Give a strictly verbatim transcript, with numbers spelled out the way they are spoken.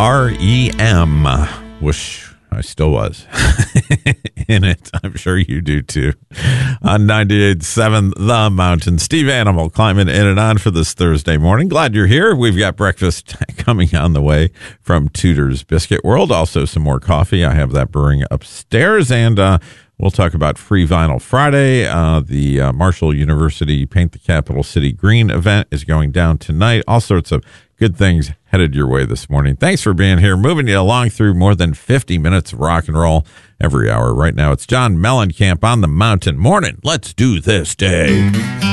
R E M. Wish I still was in it. I'm sure you do too. On ninety-eight point seven The Mountain. Steve Animal climbing in and on for this Thursday morning. Glad you're here. We've got breakfast coming on the way from Tudor's Biscuit World. Also some more coffee. I have that brewing upstairs. And uh, we'll talk about Free Vinyl Friday. Uh, the uh, Marshall University Paint the Capital City Green event is going down tonight. All sorts of good things headed your way this morning. Thanks for being here, moving you along through more than fifty minutes of rock and roll every hour. Right now, it's John Mellencamp on the Mountain. Morning. Let's do this day.